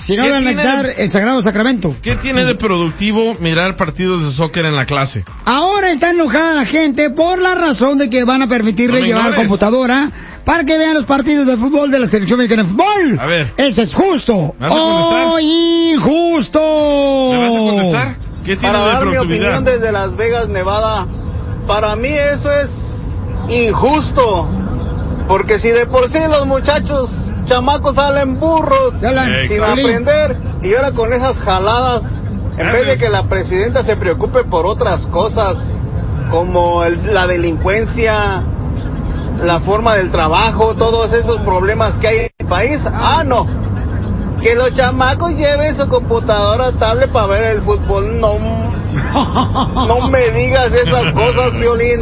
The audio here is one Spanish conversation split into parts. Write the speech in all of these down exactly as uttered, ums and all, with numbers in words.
Si no, van a quitar de... el Sagrado Sacramento. ¿Qué tiene de productivo mirar partidos de soccer en la clase? Ahora está enojada la gente por la razón de que van a permitirle no llevar ignores. computadora para que vean los partidos de fútbol de la selección mexicana de fútbol. A ver. ¿Ese es justo o injusto? ¿Me vas a contestar? ¿Qué tiene para de dar productividad? Mi opinión desde Las Vegas, Nevada, para mí eso es injusto. Porque si de por sí los muchachos chamacos salen burros Salen, sin salen. aprender, y ahora con esas jaladas, en vez de que la presidenta se preocupe por otras cosas como el, la delincuencia, la forma del trabajo, todos esos problemas que hay en el país, ah no, que los chamacos lleven su computadora, tablet para ver el fútbol. No, no me digas esas cosas, Violín,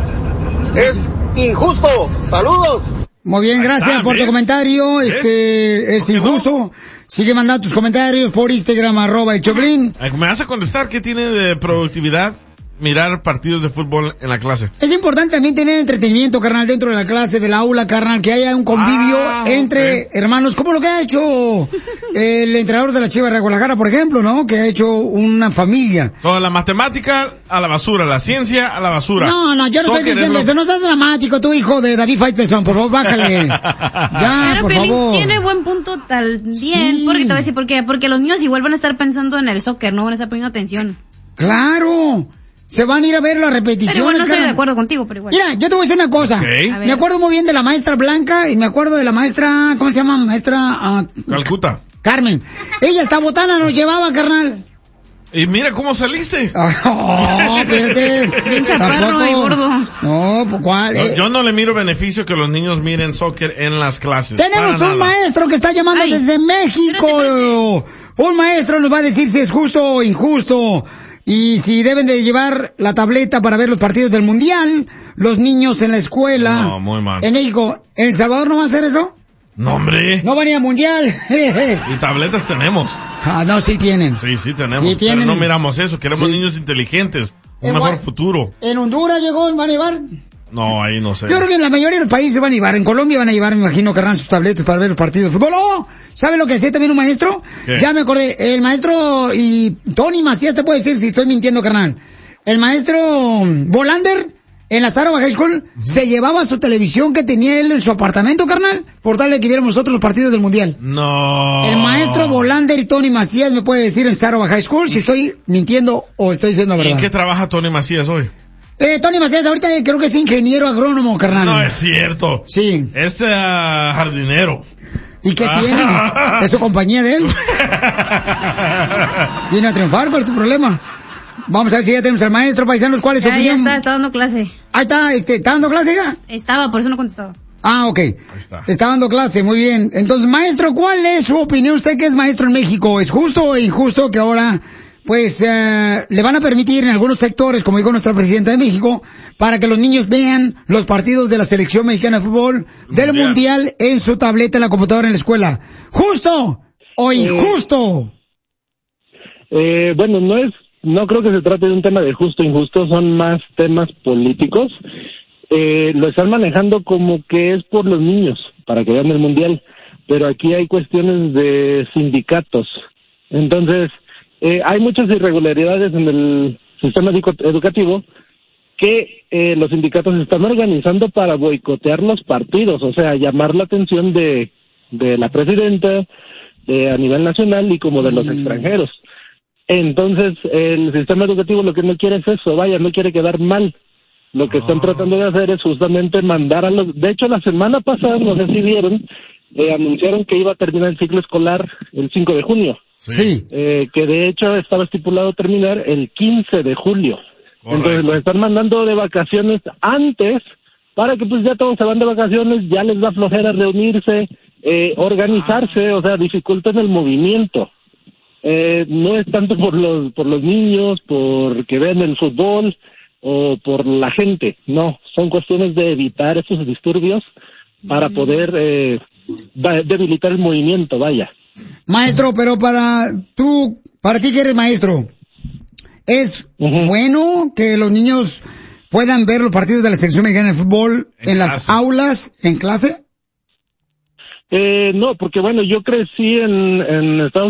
es injusto. Saludos. Muy bien, gracias ah, por ¿ves? tu comentario. Este es injusto. No? Sigue mandando tus comentarios por Instagram, arroba el Choplin. ¿Me vas a contestar qué tiene de productividad mirar partidos de fútbol en la clase? Es importante también tener entretenimiento, carnal, dentro de la clase, del aula, carnal, que haya un convivio ah, entre okay. hermanos, como lo que ha hecho el entrenador de la Chivas de Guadalajara, por ejemplo, ¿no? Que ha hecho una familia. Toda la matemática a la basura, la ciencia a la basura. No, no, yo no Soccer estoy diciendo lo... eso, no seas dramático, tu hijo de David Faitelson, por favor, bájale. Ya, pero por Pelín favor. Tiene buen punto también, sí. porque te voy a decir por qué, porque los niños igual van a estar pensando en el soccer, no van a estar poniendo atención. ¡Claro! Se van a ir a ver las repeticiones. Pero igual no estoy cara. de acuerdo contigo, pero igual. Mira, yo te voy a decir una cosa. Okay. Me acuerdo muy bien de la maestra Blanca y me acuerdo de la maestra, ¿cómo se llama? Maestra... Uh, Calcuta. Carmen. Ella hasta botana nos llevaba, carnal. Y mira cómo saliste. Oh, espérate. Bien chaparro y gordo. No, pues cuál. No, yo no le miro beneficio que los niños miren soccer en las clases. Tenemos un nada. maestro que está llamando Ay, desde México. Espérate, espérate. Un maestro nos va a decir si es justo o injusto. Y si deben de llevar la tableta para ver los partidos del Mundial, los niños en la escuela. No, muy mal. En México, ¿en El Salvador no va a hacer eso? No, hombre. No van a ir al Mundial. Y tabletas tenemos. Ah, no, sí tienen. Sí, sí tenemos. Sí tienen. Pero no miramos eso, queremos sí. niños inteligentes, un en mejor Gua- futuro. ¿En Honduras llegó, van a llevar? No, ahí no sé. Yo creo que en la mayoría de los países van a llevar. En Colombia van a llevar, me imagino, carnal, sus tabletas para ver los partidos de fútbol. ¡Oh! ¿Sabe lo que hacía también un maestro? ¿Qué? Ya me acordé. El maestro y Tony Macías te puede decir si estoy mintiendo, carnal. El maestro Bolander, en la Sarova High School, uh-huh. se llevaba su televisión que tenía él en su apartamento, carnal, por darle que viéramos nosotros los partidos del Mundial. No. El maestro Bolander y Tony Macías me puede decir en Sarova High School si estoy mintiendo o estoy diciendo la verdad. ¿Y en qué trabaja Tony Macías hoy? Eh, Tony Macías ahorita creo que es ingeniero agrónomo, carnal. No es cierto. Sí. Es uh, jardinero. ¿Y qué tiene? ¿Es su compañía de él? Viene a triunfar, ¿cuál es tu problema? Vamos a ver si ya tenemos al maestro, paisanos, ¿cuál es su Ya, ya opinión? está, está dando clase. Ahí está, este, ¿está dando clase ya? Estaba, por eso no contestaba. Ah, ok. Ahí está. Está dando clase, muy bien. Entonces, maestro, ¿cuál es su opinión? Usted que es maestro en México, ¿es justo o injusto que ahora, pues, eh, le van a permitir en algunos sectores, como dijo nuestra presidenta de México, para que los niños vean los partidos de la selección mexicana de fútbol del mundial, mundial en su tableta, en la computadora, en la escuela? ¿Justo o injusto? Eh, bueno, no es, no creo que se trate de un tema de justo o injusto, son más temas políticos. Eh, lo están manejando como que es por los niños, para que vean el mundial, pero aquí hay cuestiones de sindicatos. Entonces, eh, hay muchas irregularidades en el sistema edu- educativo que eh, los sindicatos están organizando para boicotear los partidos, o sea, llamar la atención de, de la presidenta de, a nivel nacional y como de los mm. extranjeros. Entonces, el sistema educativo lo que no quiere es eso, vaya, no quiere quedar mal. Lo que están tratando de hacer es justamente mandar a los... De hecho, la semana pasada, no sé si vieron, eh, anunciaron que iba a terminar el ciclo escolar el cinco de junio. Sí. Eh, que de hecho estaba estipulado terminar el quince de julio. Correcto. Entonces los están mandando de vacaciones antes, para que pues ya todos se van de vacaciones, ya les da flojera reunirse, eh, organizarse, ah. o sea, dificultan el movimiento. Eh, no es tanto por los por los niños, por que vean el fútbol o por la gente, no, son cuestiones de evitar esos disturbios para mm. poder eh, debilitar el movimiento, vaya. Maestro, pero para tú, para ti que eres maestro, ¿es uh-huh. bueno que los niños puedan ver los partidos de la selección mexicana de fútbol en, en las aulas, en clase? Eh, no, porque bueno, yo crecí en, en Estados